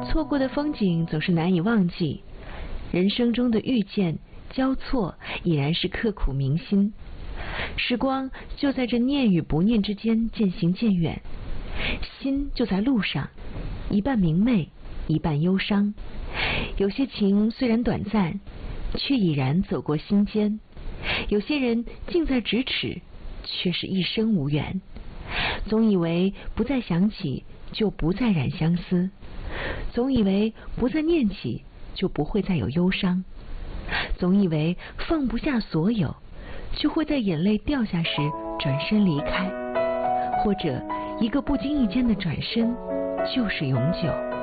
错过的风景总是难以忘记，人生中的遇见交错已然是刻骨铭心。时光就在这念与不念之间渐行渐远，心就在路上，一半明媚，一半忧伤。有些情虽然短暂，却已然走过心间；有些人近在咫尺，却是一生无缘。总以为不再想起，就不再染相思；总以为不再念起，就不会再有忧伤；总以为放不下所有，就会在眼泪掉下时转身离开，或者一个不经意间的转身就是永久。